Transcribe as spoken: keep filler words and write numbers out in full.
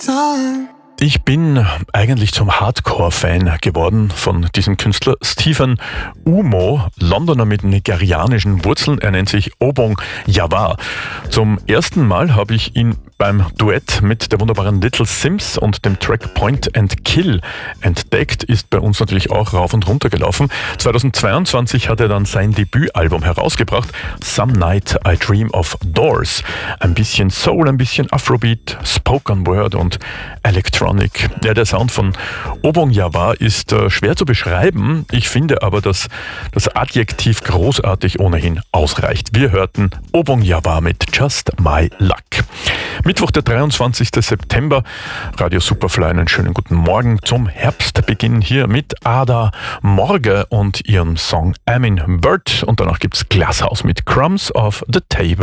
time. Ich bin eigentlich zum Hardcore-Fan geworden von diesem Künstler Stephen Umo, Londoner mit nigerianischen Wurzeln. Er nennt sich Obong Yawar. Zum ersten Mal habe ich ihn beim Duett mit der wunderbaren Little Sims und dem Track Point and Kill entdeckt, ist bei uns natürlich auch rauf und runter gelaufen. zweitausendzweiundzwanzig hat er dann sein Debütalbum herausgebracht, Some Night I Dream of Doors. Ein bisschen Soul, ein bisschen Afrobeat, Spoken Word und Electronic. Ja, der Sound von Obong Yawar ist äh, schwer zu beschreiben. Ich finde aber, dass das Adjektiv großartig ohnehin ausreicht. Wir hörten Obong Yawar mit Just My Luck. Mittwoch, der dreiundzwanzigster September. Radio Superfly, einen schönen guten Morgen zum Herbstbeginn hier mit Ada Morge und ihrem Song I'm in Bird. Und danach gibt's Glasshouse mit Crumbs of the Table.